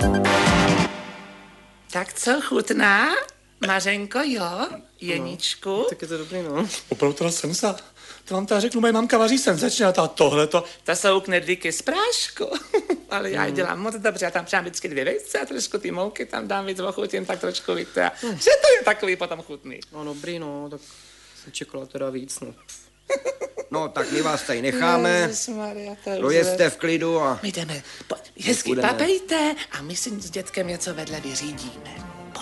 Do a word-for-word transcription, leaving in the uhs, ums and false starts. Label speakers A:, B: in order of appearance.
A: Tak co, chutná? Mařenko, jo? Jeničku?
B: No, tak je to dobrý, no.
C: Opravdu teda senza. To vám teda řeknu, moje mamka vaří senzačně, a tohleto.
A: To jsou knedlíky z prášku. Ale já je dělám moc dobře, já tam přidám vždycky dvě vejce a trošku ty mouky tam dám víc ochutím, tak trošku víc. A že to je takový potom chutný.
B: No dobrý, no, tak jsem čekala teda víc, no.
D: No, tak my vás tady necháme.
A: Ježišmarja, to je
D: Dojezte v klidu a...
A: My jdeme, po, hezky
D: Budeme.
A: papejte a my si s dětkem něco vedle vyřídíme.